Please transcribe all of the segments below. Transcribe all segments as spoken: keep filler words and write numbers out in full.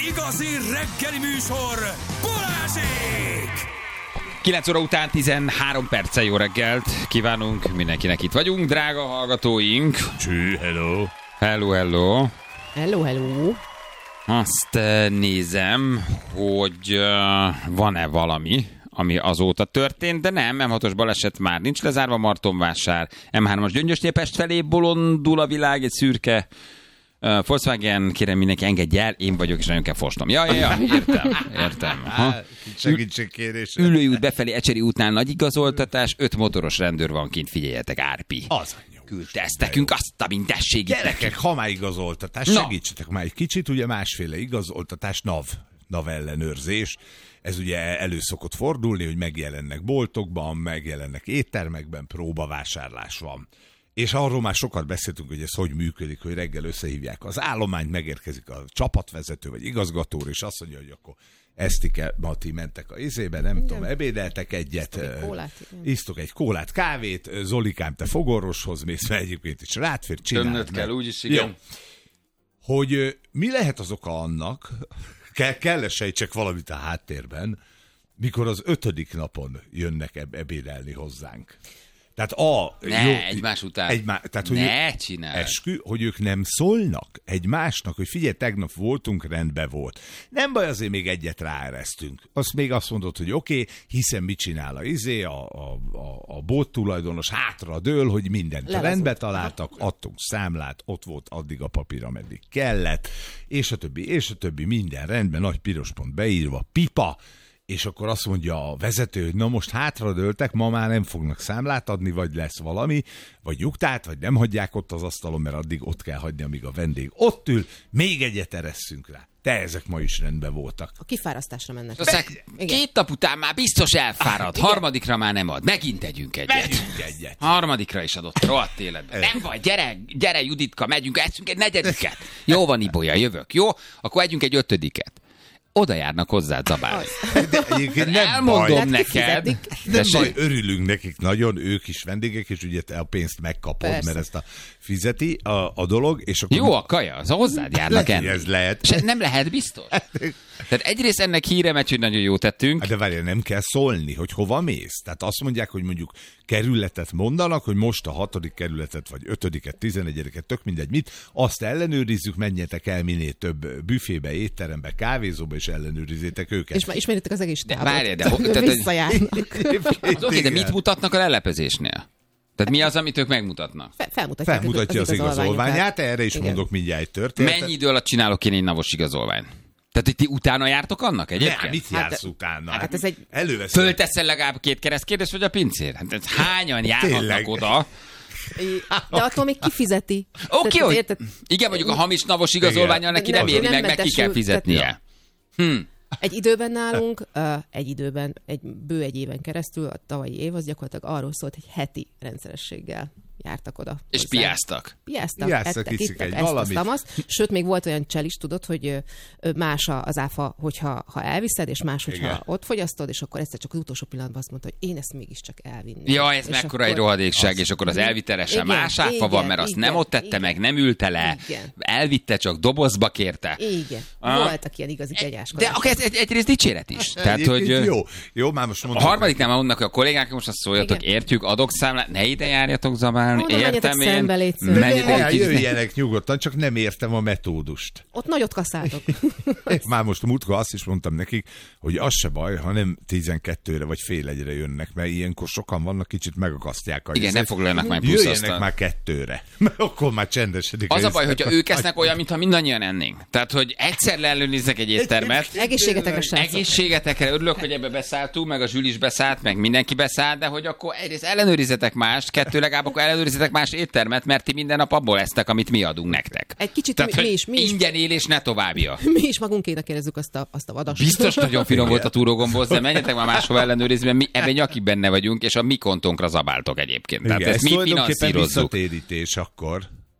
igazi reggeli műsor, Balázsék! kilenc óra után tizenhárom perccel jó reggelt kívánunk mindenkinek, itt vagyunk, drága hallgatóink. Csű, hello. Hello, hello. Hello, hello. Azt nézem, hogy van-e valami, ami azóta történt, de nem, em hatos baleset már nincs lezárva, Martonvásár, em hármas Gyöngyösnél Pest felé bolondul a világ, egy szürke Uh, Volkswagen, kérem mindenki engedj el, én vagyok, és nagyon kell fosnom. Ja, ja, ja, értem, értem. Segítségkérés. Ülői út befelé, Ecseri útnál nagy igazoltatás, öt motoros rendőr van kint, figyeljetek, Árpi. Az küldte ezt nekünk, azt a mindesség. Gyerekek, ha már igazoltatás, Na. segítsetek már egy kicsit, ugye másféle igazoltatás, NAV, NAV ellenőrzés. Ez ugye elő szokott fordulni, hogy megjelennek boltokban, megjelennek éttermekben, próbavásárlás van. És arról már sokat beszéltünk, hogy ez hogy működik, hogy reggel összehívják az állományt, megérkezik a csapatvezető vagy igazgató, és azt mondja, hogy akkor Esztike, Mati mentek a izébe, nem tudom, ebédeltek egyet, Isztok egy kólát, isztok egy kólát, kávét, Zolikám, te fogorvoshoz mész, mert egyébként is rátfér, csináld Tönnöd meg. kell, úgyis igen. Jó. Hogy ö, mi lehet az oka annak, kell, kell sejtsek valamit a háttérben, mikor az ötödik napon jönnek eb- ebédelni hozzánk. Tehát a... Ne, jó, egymás után. Egymá, tehát, hogy ne ők, csinálj. Eskü, hogy ők nem szólnak egymásnak, hogy figyelj, tegnap voltunk, rendben volt. Nem baj, azért még egyet ráeresztünk. Azt még azt mondod, hogy oké, okay, hiszen mit csinál a izé, a, a, a, a bolt tulajdonos hátra dől, hogy mindent Lelazult. rendbe találtak, adtunk számlát, ott volt addig a papír, ameddig kellett, és a többi, és a többi, minden rendben, nagy piros pont beírva, pipa, és akkor azt mondja a vezető, hogy na most hátradőltek, ma már nem fognak számlát adni, vagy lesz valami, vagy nyugtát, vagy nem hagyják ott az asztalon, mert addig ott kell hagyni, amíg a vendég ott ül, még egyet eresszünk rá. De ezek ma is rendben voltak. A kifárasztásra mennek. Aztán Igen. két nap után már biztos elfárad, harmadikra már nem ad, megint együnk egyet. Megyünk egyet. Harmadikra is adott, rohadt életben. Nem baj, gyere, gyere Juditka, megyünk, eszünk egy negyediket. Jó van, Ibolya, jövök, jó? Akkor együnk egy ötödiket. Oda járnak hozzád zabálni. De egyébként nem Elmondom baj, neked. nem baj, örülünk nekik nagyon, ők is vendégek, és ugye te a pénzt megkapod, Persze. mert ezt a fizeti a, a dolog, és akkor... Jó a kaja, az hozzád járnak Lehet, enni. hogy ez lehet. És nem lehet biztos. Tehát egyrészt ennek híre megy, hogy nagyon jót tettünk. De várjál, nem kell szólni, hogy hova mész. Tehát azt mondják, hogy mondjuk kerületet mondanak, hogy most a hatodik kerületet, vagy ötödiket, tizenegyediket, tök mindegy mit, azt ellenőrizzük, menjetek el minél több büfébe, étterembe, kávézóba, és ellenőrizzétek őket. És már ismeritek az egész tábort. várjál, de ho- tehát, hogy- Visszajárnak. Az oké, de mit mutatnak a lelepezésnél? Tehát mi az, amit ők megmutatnak? Fe- Felmutatják Felmutatja az igazolványát, erre is Igen. mondok mindjárt egy történetet. Mennyi idő alatt csinálok én egy navos igazolvány? Tehát, hogy ti utána jártok annak egyébként? Ne, mit Hát, jársz utána? hát ez egy- Előveszed. Fölteszel legalább két keresztkérdést, vagy a pincér? Hát ez hányan járhatnak Tényleg. oda? De attól még kifizeti. Oké, Tehát, hogy érted? igen, mondjuk a hamis navos igazolványal neki nem Nem, éri nem meg, meg ki kell mentesül, fizetnie. Hm. Egy időben nálunk, uh, egy időben, egy bő egy éven keresztül, a tavalyi év az gyakorlatilag arról szólt, hogy heti rendszerességgel jártak oda. És hozzá. piáztak. Piáztak, Piáztak, ettek, iszik ittek, egy ezt, valamit. azt, azt. Sőt, még volt olyan csel is, tudod, hogy ö, ö, más a- az áfa, hogyha ha elviszed, és más, hogyha Igen. ott fogyasztod, és akkor egyszer csak az utolsó pillanatban azt mondta, hogy én ezt mégiscsak elvinném. Ja, ez És mekkora akkor- egy rohadékság, az- és akkor az elvitelesen Igen, más áfa igen, van, mert azt igen, nem ott tette igen. meg, nem ülte le, Igen. elvitte, csak dobozba kérte. Igen. Ah. Voltak ilyen igazi De kegyáskodások. akkor ez egy, egyrészt dicséret is. Tehát, hogy Egyébként ö, jó, jó, már most a mondom. harmadiknál már mondnak, hogy a kollégák most azt szóljatok, Igen. értjük, adok számlát, ne ide járjatok zabálni, Oda menjetek értem én. szembe, légy szíves. Menjetek Ne, egy kicsit- jöjjenek nyugodtan, csak nem értem a metódust. Ott nagyot kaszáltok. Már most a múltkor azt is mondtam nekik, hogy az se baj, ha nem tizenkettőre vagy fél egyre jönnek, mert ilyenkor sokan vannak, kicsit megakasztják a Igen, izet. ne foglaljanak meg plusz Jöjjenek asztalt. már kettőre, mert akkor már csendesedik. Az a baj, éjszaka. hogyha ők esznek olyan, mintha mindannyian ennénk. Tehát, hogy egyszer leellenőriznek egy éttermet, Egészségetekre, srácok. egészségetekre örülök, hogy ebbe beszálltunk, meg a Zsül is beszállt, meg mindenki beszállt, de hogy akkor egyrészt ellenőrizetek mást, kettő legalább akkor ellenőrizetek más éttermet, mert ti minden nap abból esztek, amit mi adunk nektek. Egy kicsit Tehát, mi- mi hogy is- mi is- ingyen élés ne továbbja. Mi is magunkének érezzük azt a, azt a vadast. Biztos nagyon finom volt a túrógomboz, de menjetek már máshova ellenőrizni, mert mi ebben nyakig benne vagyunk, és a mi kontónkra zabáltok egyébként. Tehát Igen, ezt ez mi tulajdonképpen finanszírozzuk. visszatérítés akkor.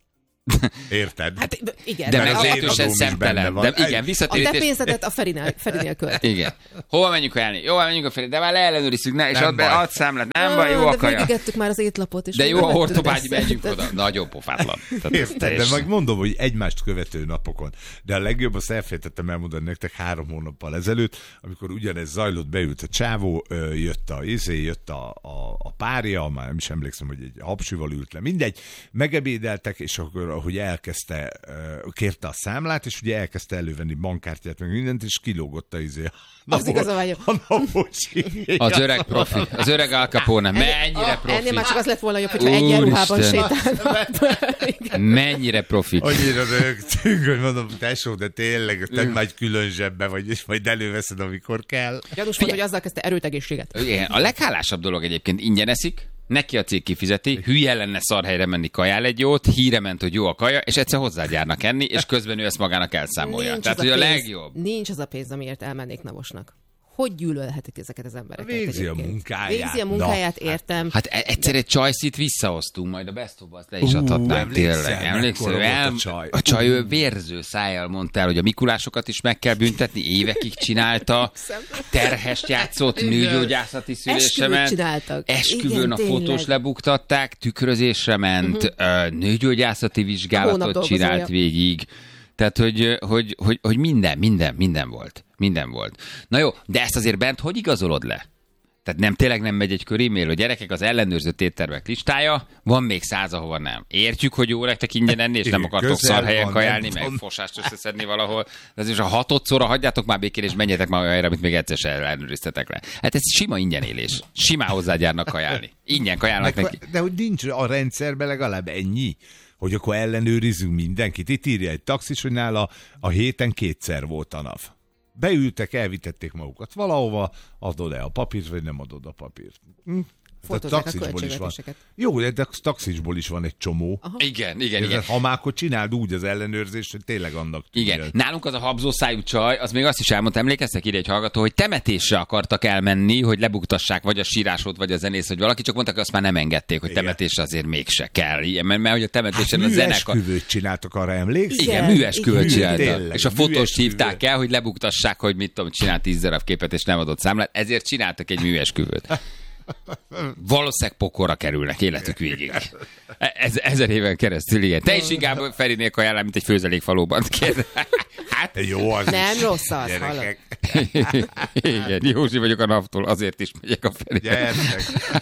Érted? Hát igen. De Mert az én meglehetősen adóm is benne szemtelen. van. De igen, A te visszatérítés. pénzedet a Ferinél, Ferinél költ. Igen. Hova menjünk kajálni? Jó, menjünk a Feri, de már leellenőrizzük, ne, és Nem add be, baj. add számlát. Nem baj, jó a De kaja. végigettük már az étlapot. És De még jó, a nem vettük hortobágyi, össze. megyünk Tehát- oda. Nagyon pofátlan. Tehát ez Érted, de teljesen- meg mondom, hogy egymást követő napokon. De a legjobb, azt elfejtettem elmondani nektek három hónappal ezelőtt, amikor ugyanez zajlott, beült a csávó, ö, jött a izé, jött a, a, a párja, már nem is emlékszem, hogy egy hapsival ült le, mindegy, megebédeltek, és akkor, ahogy elkezdte, ö, kérte a számlát, és ugye elkezdte elővenni bankkártyát, meg mindent, és kilógott a izé. Az igazolvány. A napocsi. Az öreg profi, az öreg Al Capone, mennyire Ah, Ennél profi. már csak az lett volna jobb, hogyha egyenruhában Úristen. sétálnak. Mennyire profi. Annyira rögtünk, hogy mondom, tesó, de tényleg, te már egy külön zsebbe vagy, és majd előveszed, amikor kell. Gyanús volt, hogy azzal kezdte erőtegészséget. Igen, a leghálásabb dolog egyébként, ingyen eszik, neki a cég kifizeti, hülye lenne szarhelyre menni, kajál egy jót, híre ment, hogy jó a kaja, és egyszer hozzágyárnak enni, és közben ő ezt magának elszámolja. Nincs Tehát, az hogy a pénz- legjobb. Nincs az a pénz, amiért elmennék Navosnak. Hogy gyűlölhetik ezeket az embereket? Végzi a egyébként? munkáját. Végzi a munkáját, Na, értem. Hát e- egyszer egy csajszit visszahoztunk, majd a Best of azt le is Ú, adhatnánk emlékszel, tényleg. Emlékszel, mekkora el, volt a csaj? a csaj ő vérző szájjal mondta el, hogy a Mikulásokat is meg kell büntetni, évekig csinálta, terhest játszott, nőgyógyászati szülésemen. Esküvőt csináltak. Esküvőn Igen, a tényleg. fotós lebuktatták, tükrözésre ment, uh-huh. nőgyógyászati vizsgálatot Hónap csinált dolgozója. végig. Tehát, hogy, hogy, hogy, hogy minden, minden, minden volt. Minden volt. Na jó, de ezt azért bent hogy igazolod le? Tehát nem tényleg nem megy egy kör e-mail, hogy gyerekek, az ellenőrzött éttermek listája, van még száz, ahova nem. Értjük, hogy jó nektek ingyen enni, és nem Igen, akartok közel szar helyen van, kajálni, nem meg van. fosást összeszedni valahol. De ez is a hatodszorra hagyjátok már békén, és menjetek már olyan helyre, amit még egyszer se ellenőriztetek le. Hát ez sima ingyen élés. Simán hozzágyárnak kajálni. Ingyen kajálnak Meg, neki. de hogy nincs a rendszerben legalább ennyi, hogy akkor ellenőrizzünk mindenkit. Itt írja egy taxis, hogy nála a héten kétszer volt a NAV. Beültek, elvitették magukat valahova, adod-e a papírt, vagy nem adod a papírt. Hm? Fotózzák a taxisból is van. költségvetéseket. Jó, de a taxisból is van egy csomó. Igen, igen, Igen. igen. Ha már akkor csináld úgy az ellenőrzést, hogy tényleg annak Igen. tűnjön. Nálunk az a habzószájú csaj, az még azt is elmondta, emlékeztek ide egy hallgató, hogy temetésre akartak elmenni, hogy lebuktassák vagy a sírásot, vagy a zenész, vagy valaki, csak mondták, hogy azt már nem engedték, hogy Igen. temetésre azért mégse kell. Igen, mert, mert hogy a temetésen Hát a zenekar... műesküvőt csináltak, arra emlékszel? Igen, Igen, műesküvőt igen. csináltak. Tényleg, És a fotóst műesküvő. hívták el, hogy lebuktassák, hogy mit tudom, csinált tíz darab képet, és nem adott számlát, ezért csináltak egy műesküvőt. Valószínűleg pokorra kerülnek életük végig. Ez, ezer éven keresztül, igen. Te is inkább Ferinél kajálnál, mint egy főzelékfalóban. Hát, Jó, az Nem is. rossz az, Gyerekek, igen, Józsi vagyok a naptól, azért is megyek a Ferinél. gyertek.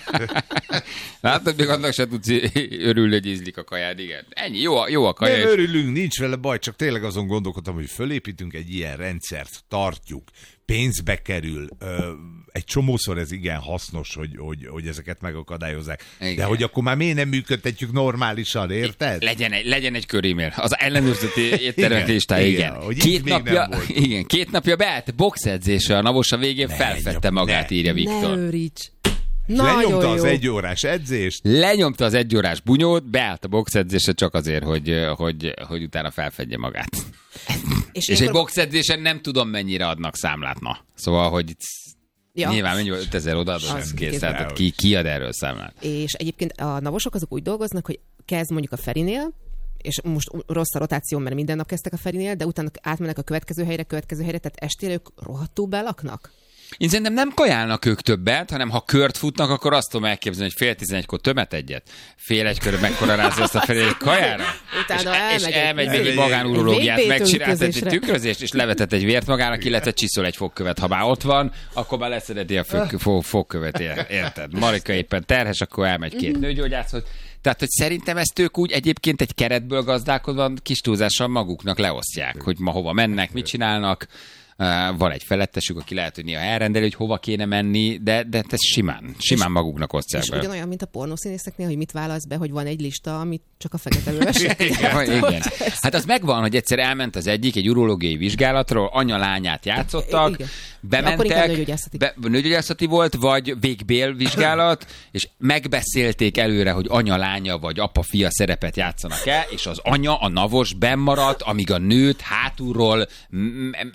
Látod, még annak se tudsz örülni, hogy ízlik a kajád, igen. Ennyi, jó a, jó a kaja. Nem és- örülünk, nincs vele baj, csak tényleg azon gondolkodtam, hogy fölépítünk egy ilyen rendszert, tartjuk, pénzbe kerül, ö, egy csomószor ez igen hasznos, hogy, hogy, hogy ezeket megakadályozzák. Igen. De hogy akkor már miért nem működtetjük normálisan, érted? Legyen egy, legyen egy körémél. Az ellenőrzött éttermek Igen, listája, igen, igen. hogy itt Két még napja, nem volt. igen, két napja beállt boxedzésre, a Navos a végén Ne, felfedte nyom- magát, ne. írja Ne Viktor. őríts. Lenyomta Nagyon az jó. egy órás edzést, Lenyomta az egyórás bunyót, beállt a boxedzésre csak azért, hogy, hogy, hogy utána felfedje magát. És, És egy ilyenkor- boxedzésen nem tudom, mennyire adnak számlát, na. Szóval, hogy Ja. nyilván mennyi volt, ötezer odaadod, Az ez kész. kész. Tehát ki, ki ad erről számlát? És egyébként a navosok azok úgy dolgoznak, hogy kezd mondjuk a Ferinél, és most rossz a rotáció, mert minden nap kezdtek a Ferinél, de utána átmennek a következő helyre, következő helyre, tehát estére ők rohadtul belaknak. Én szerintem nem kajálnak ők többet, hanem ha kört futnak, akkor azt tudom elképzelni, hogy fél tizenegykor tömet egyet, fél egykor mekkora rázza azt a felé egy kajára, Utána és, elmegy és egy- elmegy még egy egy magánurológiát, végbe megcsináltat egy tükrözésre. tükrözést, és levetett egy vért magának, illetve csiszol egy fogkövet. Ha már ott van, akkor már leszedeti a fog, fog, fogkövet, érted? Marika éppen terhes, akkor elmegy két nőgyógyászhoz. Tehát, hogy szerintem ezt ők úgy egyébként egy keretből gazdálkodva kis túlzással maguknak leosztják, hogy ma hova mennek, mit csinálnak. Uh, van egy felettesük, aki lehet, hogy néha elrendeli, hogy hova kéne menni, de, de ez simán, simán maguknak osztják És be. ugyanolyan, mint a pornószínészeknél, hogy mit válasz be, hogy van egy lista, amit csak a fekete lövesek. Igen, igen. Hát az megvan, hogy egyszer elment az egyik egy urológiai vizsgálatról, anya-lányát játszottak, Igen. Akkor inkább bementek, nőgyógyászati. be, nőgyógyászati volt, vagy végbél vizsgálat, és megbeszélték előre, hogy anya-lánya vagy apa-fia szerepet játszanak el, és az anya, a navos bennmaradt, amíg a nőt hátulról m- m- hát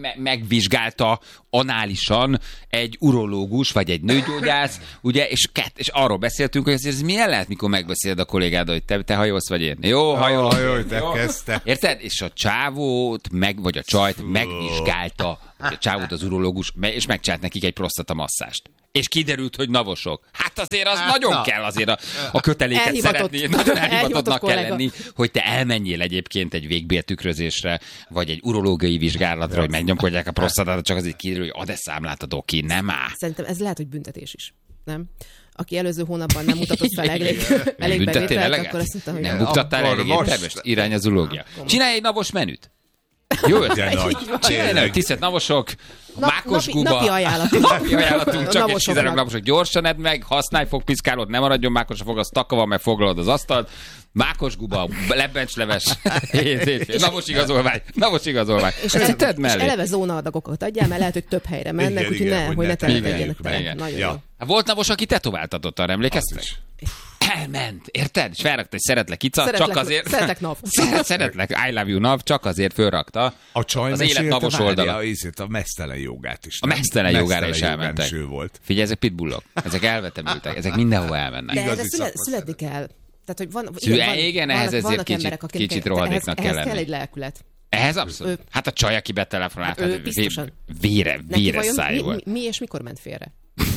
me- megvizsgálta análisan egy urológus, vagy egy nőgyógyász, ugye, és, kett, és arról beszéltünk, hogy ez milyen lehet, mikor megbeszéled a kollégád, hogy te, te hajolsz, vagy én. Jó, hajolok. Oh, hajolj, te kezdte. Érted? És a csávót, meg, vagy a csajt megvizsgálta, a csávót az urológus, és megcsinált nekik egy prostata masszást. És kiderült, hogy navosok. Hát azért az hát, nagyon na. kell azért a, a köteléket elhivatott, szeretni. Nagyon elhivatottnak kell kollega. lenni, hogy te elmenjél egyébként egy végbéltükrözésre, vagy egy urológiai vizsgálatra, hogy megnyomkodják a prostatát, csak azért kiderül, hogy ad-e számlát a doki, nem áll. Szerintem ez lehet, hogy büntetés is. Nem? Aki előző hónapban nem mutatott fel elég, elég bevételt, akkor azt mondta, hogy... Nem buktattál elég értelmest? Irány az urológia. Csinálj egy navos menüt. Jó ötlet. Tisztelt navosok, Nap, mákos napi, guba. napi ajánlatunk. Napi ajánlatunk, csak egy kizárólag Navosoknak. navosok. Gyorsan edd meg, használj fogpiszkálót, ne maradjon mákos a fog, az taka van, mert foglalod az asztalt. Mákos guba, lebbencsleves, navos igazolvány, navos igazolvány. És, Ezt ele, tedd és mellé. eleve zónaadagokat adjál, mert lehet, hogy több helyre mennek, Igen, úgyhogy igen, ne, hogy hogy ne ne telepedjenek telepedjenek tele. igen. Nagyon Ja. jó. Hát volt navos, aki tetováltatott, arra emlékeztek? Elment, érted? És felrakta, hogy szeretlek ica, Szeretlek- csak azért... szeretlek nav. Szeret- Szeretlek, I love you nav, csak azért fölrakta. A csaj Az élet navos oldala. A, a mesztelen jogát is. A mesztelen jogára is elmentek. Ő volt. Figyelj, ezek pitbullok. Ezek elvetemültek. Ezek mindenhova elmennek. De Igazi erre szüle, szakma születni kell. Tehát, hogy van, Szüle- van, igen, vannak, ehhez ezért vannak kicsit- emberek, akik kicsit ehhez, rohadéknak kell ehhez lenni. kell egy lelkület. Ehhez abszolút. Ő- Hát a csaj, aki betelefonált, Ő hát biztosan. vére, Neki véres vajon száj mi, volt. mi, mi és mikor ment félre?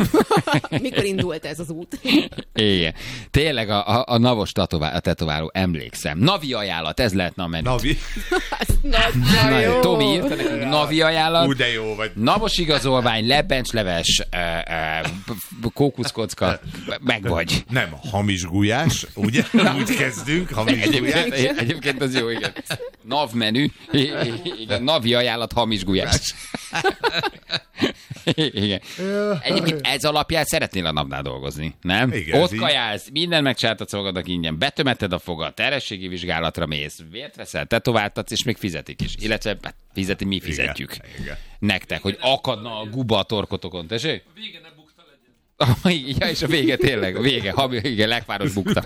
Mikor indult ez az út? Igen. Tényleg a, a, a navos tetová, a tetováló, emlékszem. Navi ajánlat, ez lehetne a menü. Navi. Nagyon Na, jó. Tomi írta nekünk, navi ajánlat. Ú, de jó vagy. Navos igazolvány, lebbencsleves, uh, uh, kókuszkocka, meg vagy. Nem, hamis gulyás, ugye? Úgy kezdünk, hamis gulyás. Egyébként, egyébként az jó, igen. Nav menü, igen, navi ajánlat, hamis gulyás. Igen. Egyébként ez alapján szeretnél a napnál dolgozni, nem? Igen, Ott így. kajálsz, minden megcsináltatsz magadnak ingyen, betömeted a fogad, terhességi vizsgálatra mész, vért veszel, tetováltatsz, és még fizetik is. Illetve hát, fizeti, mi fizetjük. Igen, igen. Nektek, hogy akadna a guba a torkotokon, tessék? A vége ne bukta legyen. Ja, és a vége tényleg, a vége, ha, igen, lekváros bukta.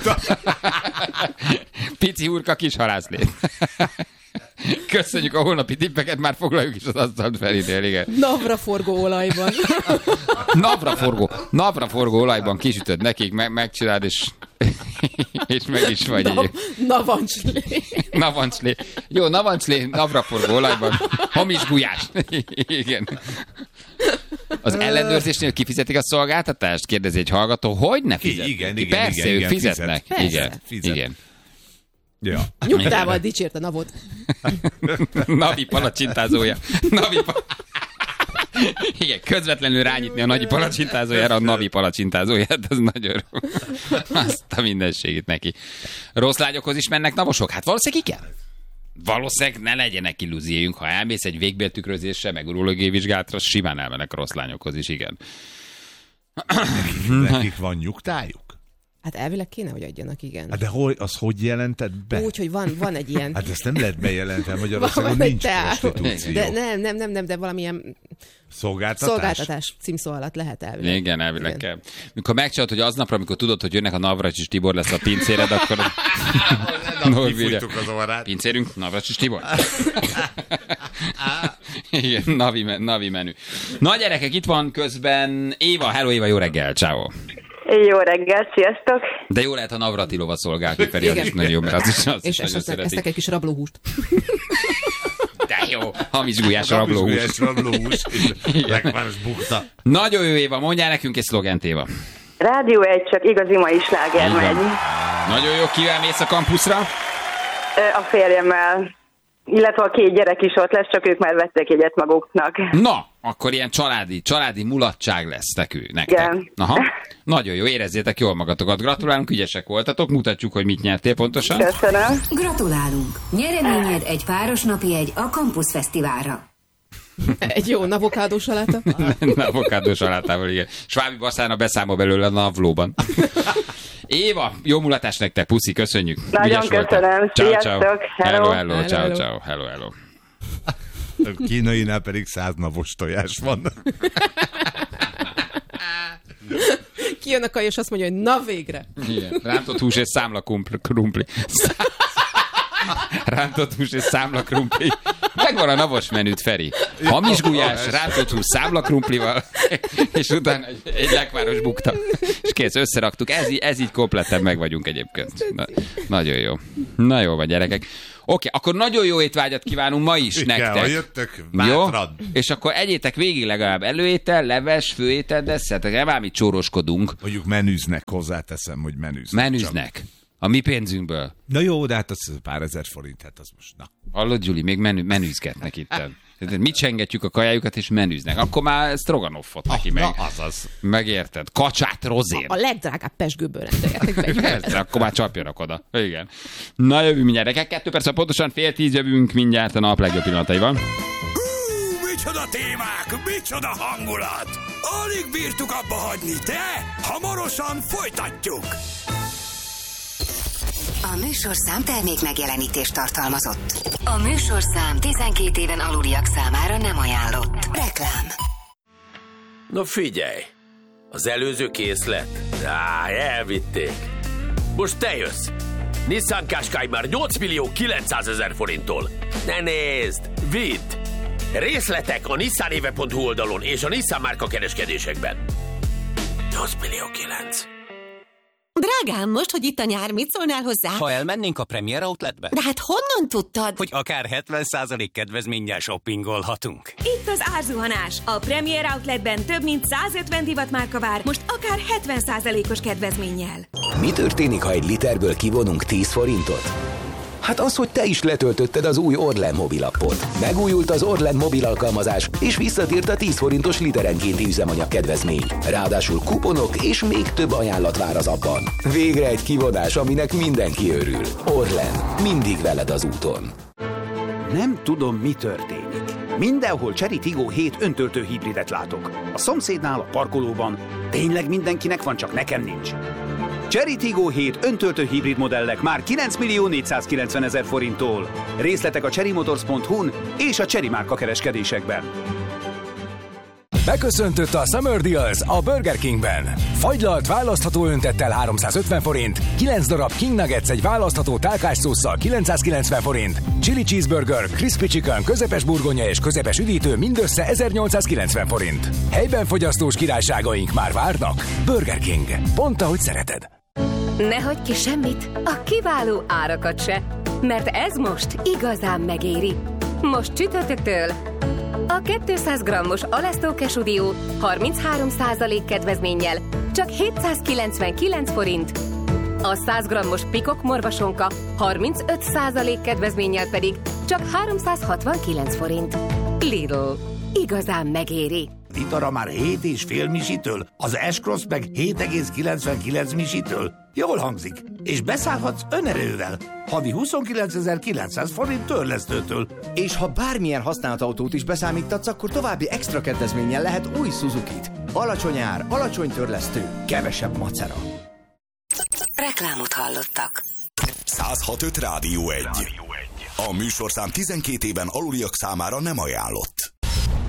Pici hurka, kis halászlét. Köszönjük a holnapi tippeket, már foglaljuk is az asztalt felidél, igen. Navra forgó olajban. Napra forgó, napra forgó olajban kisütöd nekik, meg, megcsináld, és, és meg is vagy. Na, Egy, navancslé. navancslé. Jó, navancslé, napra forgó olajban, hamis gulyás. Igen. Az ellenőrzésnél kifizetik a szolgáltatást? Kérdezi egy hallgató. Hogy ne fizetik? igen, igen, Persze, igen, ők igen, fizetnek. fizet. Igen, Persze. Fizet. igen. Ja. Nyugtával dicsért a navot. Navi palacsintázója. Navi pa... Igen, közvetlenül rányitni a nagyi palacsintázójára a Navi palacsintázóját, az nagyon jó. Azt a mindenségét neki. Rossz lányokhoz is mennek navosok? Hát valószínűleg ki kell. Valószínűleg ne legyenek illúzióink, ha elmész egy végbéltükrözésre, meg urológiai vizsgálatra, simán elmennek rossz lányokhoz is, igen. Nekik van nyugtájuk? Hát elvileg kéne, hogy adjanak, igen. Hát de hogy, az hogy jelented be? Úgy, hogy van, van egy ilyen... Hát ezt nem lehet bejelenteni, Magyarországon van egy nincs teár. prostitúció. De nem, nem, nem, nem, de valamilyen Szolgáltatás? szolgáltatás címszó alatt lehet elvileg. Igen, elvileg kell. Mikor megcsinálod, hogy aznapra, amikor tudod, hogy jönnek a Navracsis Tibor lesz a pincéred, akkor... Kifújtuk az orrát. Pincérünk, Navracsis Tibor. Igen, navi, navi menü. Na gyerekek, itt van közben Éva. Hello Éva, jó reggel, ciao. Jó reggelt, sziasztok! De jó lehet, ha Navratilova szolgál ki, Feri, az is nagyon jó, mert az is, az És is nagyon ezt szeretik. esztek egy kis rablóhúst. De jó, hamis gulyás rablóhús. Rablóhús, rablóhús. Lekváros bukta. Nagyon jó, Éva, mondjál nekünk egy szlogent, Éva. Rádió egy, csak igazi mai sláger Így van. megy. Nagyon jó, kivel mész a kampuszra? Ö, A férjemmel, illetve a két gyerek is ott lesz, csak ők már vettek egyet maguknak. Na, akkor ilyen családi, családi mulatság lesz nekünk, nektek. Igen. Aha. Nagyon jó, érezzétek jól magatokat. Gratulálunk, ügyesek voltatok, mutatjuk, hogy mit nyertél pontosan. Köszönöm. Gratulálunk! Nyereményed egy páros napi egy a Campus Fesztiválra. Egy jó avokádós saláta. Avokádós salátával, igen. Svábi Baszána beszámol belőle a navlóban. Éva, jó mulatást nektek, puszi, köszönjük. Nagyon Ügyes voltál. köszönöm. Ciao, ciao. Sziasztok. Hello, Hello. hello, Hello, ciao, hello. ciao, hello, hello. A kínainál pedig száz navos tojás van. Kijön a kaj, és azt mondja, hogy na végre. Igen. Rántott hús és számla kumpli- krumpli. Rántott hús és számla krumpli. Meg megvan a napos menüt, Feri. Hamis gulyás, rátott húsz számlakrumplival, és utána egy, egy lekváros bukta. És kész, összeraktuk. Ez, ez így kompletten meg vagyunk egyébként. Na, nagyon jó. Na jó van, gyerekek. Oké, akkor nagyon jó étvágyat kívánunk ma is Igen, nektek. ha jöttök, jó? bátran. És akkor egyétek végig legalább előétel, leves, főétel, desszertek. Nem ám itt csóroskodunk. Mondjuk menüznek, hozzáteszem, hogy menüznek. Menüznek. Csak. A mi pénzünkből. Na jó, de hát az pár ezer forint, hát az most, na. Hallod, Gyuri, még menü, menüzgetnek itten. Mit csengetjük a kajájukat, és menüznek. Akkor már stroganoffot neki ah, meg. Na, azaz. Megérted? Kacsát rozén. A legdrágább pesgőből rendeljetek be. Persze, akkor már csapjanak oda. Igen. Na jövünk mindjárt. Gyerekek, kettő perc, pontosan fél tíz jövünk mindjárt a nap legjobb pillanataival. Hú, micsoda témák, micsoda hangulat! Alig bírtuk abba hagyni, de hamarosan folytatjuk! A műsorszám termék megjelenítést tartalmazott. A műsorszám tizenkét éven aluliak számára nem ajánlott. Reklám. Na figyelj! Az előző készlet? Á, elvitték. Most te jössz! Nissan Qashqai már nyolc millió kilencszázezer forinttól. Ne nézd! Vidd! Részletek a nissanéve pont hu oldalon és a Nissan márka kereskedésekben. nyolc millió kilenc. Drágám, most, hogy itt a nyár, mit szólnál hozzá? Ha elmennénk a Premier Outletbe? De hát honnan tudtad? Hogy akár hetven százalék kedvezménnyel shoppingolhatunk. Itt az árzuhanás. A Premier Outletben több mint százötven divatmárka vár, most akár hetven százalékos kedvezménnyel. Mi történik, ha egy literből kivonunk tíz forintot? Hát az, hogy te is letöltötted az új Orlen mobilappot. Megújult az Orlen mobil alkalmazás, és visszatért a tíz forintos literenkénti üzemanyag kedvezmény. Ráadásul kuponok és még több ajánlat vár az appban. Végre egy kivonás, aminek mindenki örül. Orlen, mindig veled az úton. Nem tudom, mi történik. Mindenhol Chery Tiggo hét öntöltő hibridet látok. A szomszédnál, a parkolóban. Tényleg mindenkinek van, csak nekem nincs. Chery Tiggo hét öntöltő hibrid modellek már kilenc millió négyszázkilencvenezer forinttól. Részletek a cherry motors pont hu-n és a Chery márka kereskedésekben. Beköszöntött a Summer Deals a Burger Kingben. Fagylalt választható öntettel háromszázötven forint, kilenc darab King Nuggets egy választható tálkás szósszal kilencszázkilencven forint, Chili Cheeseburger, Crispy Chicken, közepes burgonya és közepes üdítő mindössze ezernyolcszázkilencven forint. Helyben fogyasztós királyságaink már várnak. Burger King. Pont ahogy szereted. Ne hagyj ki semmit, a kiváló árakat se, mert ez most igazán megéri. Most csütörtöktől a kétszáz grammos Alesztó Kesudió harminchárom százalék kedvezménnyel csak hétszázkilencvenkilenc forint, a száz grammos Pikok morvasonka harmincöt százalék kedvezménnyel pedig csak háromszázhatvankilenc forint. Lidl. Igazán megéri. Litara már hét és fél misitől, az S-Cross meg hét egész kilencvenkilenc misitől. Jól hangzik. És beszállhatsz önerővel. Havi huszonkilencezer-kilencszáz forint törlesztőtől. És ha bármilyen használt autót is beszámítatsz, akkor további extra kedvezménnyel lehet új Suzukit. Alacsony ár, alacsony törlesztő, kevesebb macera. Reklámot hallottak. száz hat öt Rádió egy. A műsorszám tizenkét éven aluliak számára nem ajánlott.